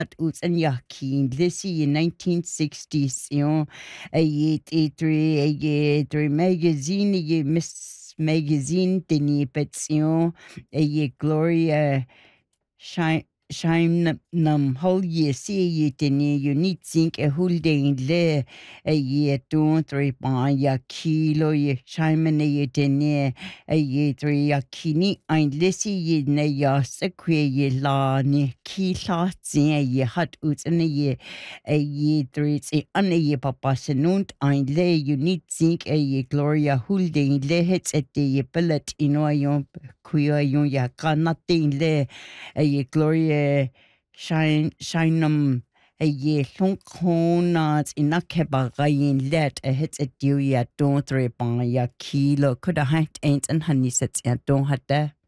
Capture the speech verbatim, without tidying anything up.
ut an yakin lisi in nineteen sixties yon ayet etri ayet magazine ye Miss Magazine tini petsion ayet Gloria Shine Shine nam hol ye see ye tini you need think a holding le a ye two three pa ya kilo ye shine ye tini a ye three ya kini ein lisi ye ne ya sekwe ye la ni ki la zin ye hat ut ne ye a ye three tsi an ye papa senunt ein le you need think a ye Gloria holding le hits at the pellet ino yon kuya yon ya kanatin le a ye Gloria shine shinum a ye lunkona in a kebagayin let a hits a dew ya don't three ya kilo could a hacked ain't and honey sets ya don't had there.